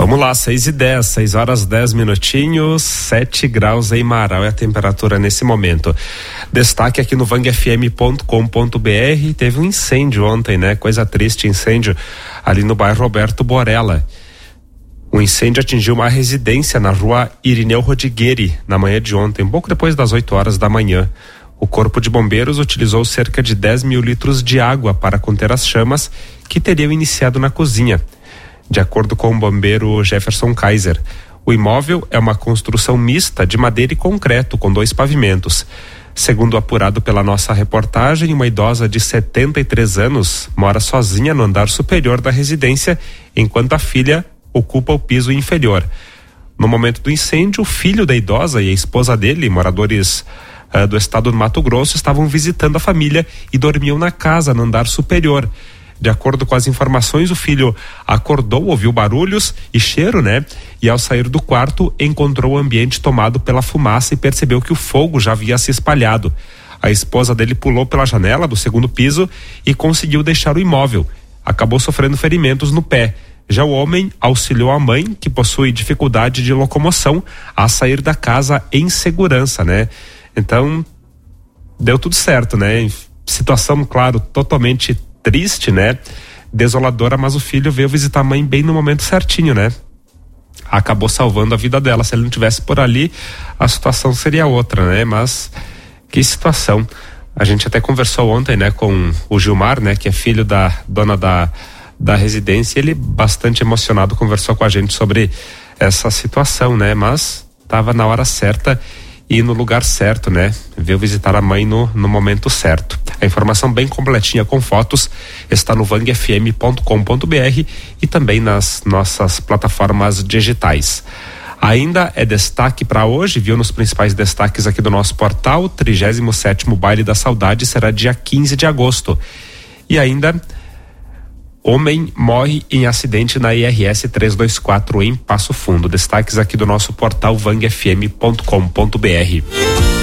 Vamos lá, 6h10, 6 horas 10 minutinhos, 7 graus em Marau é a temperatura nesse momento. Destaque aqui no vangfm.com.br, teve um incêndio ontem, né? Coisa triste, incêndio ali no bairro Roberto Borella. O incêndio atingiu uma residência na rua Irineu Rodigueri, na manhã de ontem, um pouco depois das 8 horas da manhã. O Corpo de Bombeiros utilizou cerca de 10 mil litros de água para conter as chamas que teriam iniciado na cozinha. De acordo com o bombeiro Jefferson Kaiser, o imóvel é uma construção mista de madeira e concreto com 2 pavimentos. Segundo apurado pela nossa reportagem, uma idosa de 73 anos mora sozinha no andar superior da residência, enquanto a filha ocupa o piso inferior. No momento do incêndio, o filho da idosa e a esposa dele, moradores do estado do Mato Grosso, estavam visitando a família e dormiam na casa no andar superior. De acordo com as informações, o filho acordou, ouviu barulhos e cheiro, né? E ao sair do quarto, encontrou o ambiente tomado pela fumaça e percebeu que o fogo já havia se espalhado. A esposa dele pulou pela janela do segundo piso e conseguiu deixar o imóvel. Acabou sofrendo ferimentos no pé. Já o homem auxiliou a mãe, que possui dificuldade de locomoção, a sair da casa em segurança, né? Então, deu tudo certo, né? Situação, claro, totalmente triste, né? Desoladora, mas o filho veio visitar a mãe bem no momento certinho, né? Acabou salvando a vida dela. Se ele não tivesse por ali, a situação seria outra, né? Mas que situação. A gente até conversou ontem, né, com o Gilmar, né, que é filho da dona da residência. Ele, bastante emocionado, conversou com a gente sobre essa situação, né? Mas estava na hora certa e no lugar certo, né? Veio visitar a mãe no momento certo. A informação bem completinha com fotos está no vangfm.com.br e também nas nossas plataformas digitais. Ainda é destaque para hoje, viu, nos principais destaques aqui do nosso portal, o 37º Baile da Saudade será dia 15 de agosto. E ainda, homem morre em acidente na IRS 324 em Passo Fundo. Destaques aqui do nosso portal vangfm.com.br.